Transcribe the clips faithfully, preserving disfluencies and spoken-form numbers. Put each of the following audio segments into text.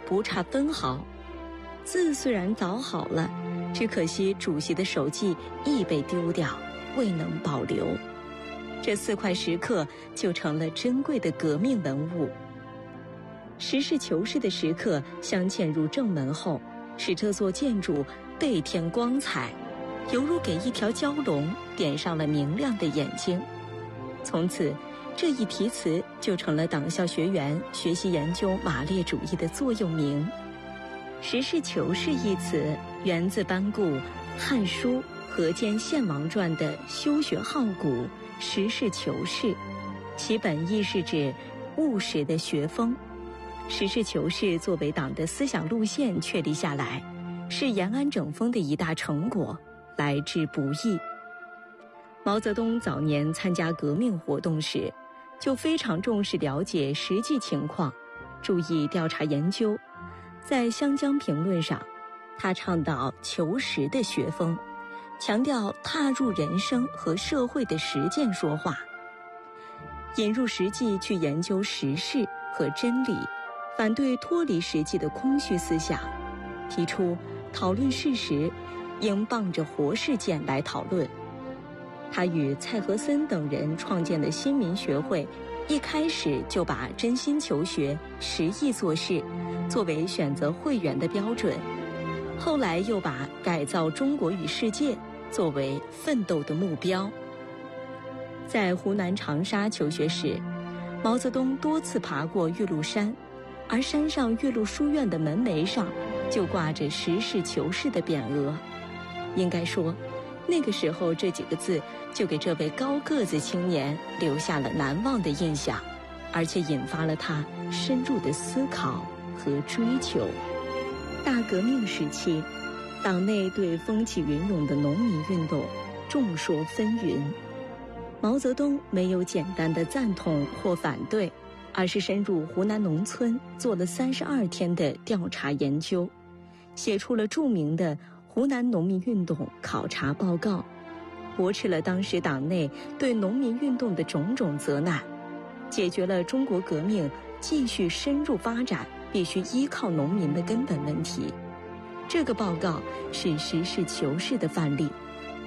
不差分毫。字虽然凿好了，只可惜主席的手迹亦被丢掉，未能保留。这四块石刻就成了珍贵的革命文物。实事求是的石刻镶嵌入正门后，使这座建筑倍添光彩，犹如给一条蛟龙点上了明亮的眼睛。从此，这一题词就成了党校学员学习研究马列主义的座右铭。实事求是一词源自班固《汉书·河间献王传》的修学好古，实事求是，其本意是指务实的学风。实事求是作为党的思想路线确立下来，是延安整风的一大成果，来之不易。毛泽东早年参加革命活动时，就非常重视了解实际情况，注意调查研究。在《湘江评论》上，他倡导求实的学风，强调踏入人生和社会的实践说话，引入实际去研究实事和真理，反对脱离实际的空虚思想，提出讨论事实应傍着活事件来讨论。他与蔡和森等人创建的新民学会，一开始就把真心求学、实意做事作为选择会员的标准，后来又把改造中国与世界作为奋斗的目标。在湖南长沙求学时，毛泽东多次爬过岳麓山，而山上岳麓书院的门楣上就挂着实事求是的匾额。应该说，那个时候这几个字就给这位高个子青年留下了难忘的印象，而且引发了他深入的思考和追求。大革命时期，党内对风起云涌的农民运动众说纷纭。毛泽东没有简单的赞同或反对，而是深入湖南农村做了三十二天的调查研究，写出了著名的湖南农民运动考察报告，驳斥了当时党内对农民运动的种种责难，解决了中国革命继续深入发展必须依靠农民的根本问题。这个报告是实事求是的范例。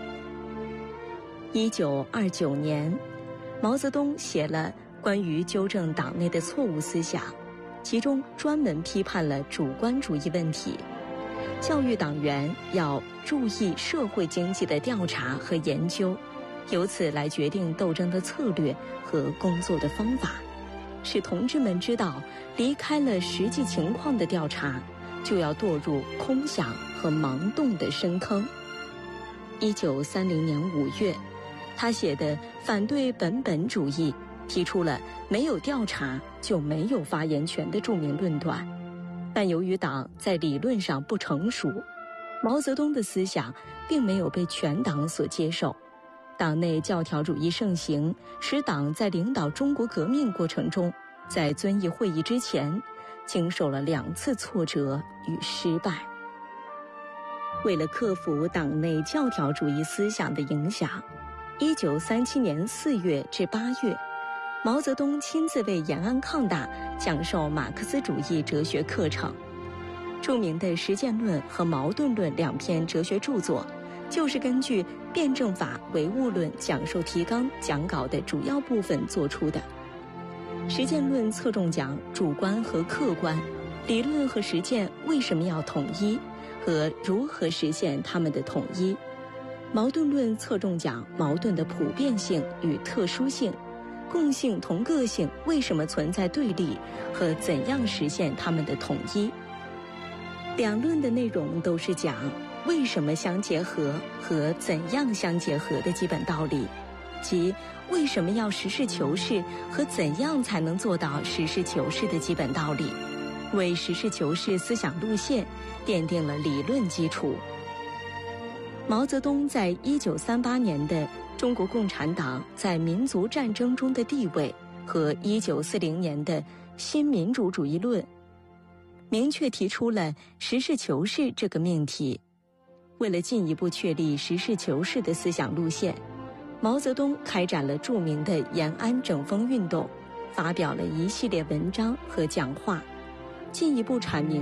一九二九年，毛泽东写了关于纠正党内的错误思想，其中专门批判了主观主义问题，教育党员要注意社会经济的调查和研究，由此来决定斗争的策略和工作的方法，使同志们知道，离开了实际情况的调查，就要堕入空想和盲动的深坑。一九三零年五月，他写的反对本本主义提出了没有调查就没有发言权的著名论断，但由于党在理论上不成熟，毛泽东的思想并没有被全党所接受。党内教条主义盛行，使党在领导中国革命过程中，在遵义会议之前经受了两次挫折与失败。为了克服党内教条主义思想的影响，一九三七年四月至八月，毛泽东亲自为延安抗大讲授马克思主义哲学课程。著名的《实践论》和《矛盾论》两篇哲学著作，就是根据辩证法唯物论讲授提纲讲稿的主要部分做出的。《实践论》侧重讲主观和客观，理论和实践为什么要统一，和如何实现它们的统一。矛盾论侧重讲矛盾的普遍性与特殊性，共性同个性为什么存在对立，和怎样实现它们的统一。两论的内容都是讲为什么相结合和怎样相结合的基本道理，即为什么要实事求是和怎样才能做到实事求是的基本道理，为实事求是思想路线奠定了理论基础。毛泽东在一九三八年的《中国共产党在民族战争中的地位》和一九四零年的《新民主主义论》，明确提出了实事求是这个命题。为了进一步确立实事求是的思想路线，毛泽东开展了著名的延安整风运动，发表了一系列文章和讲话，进一步阐明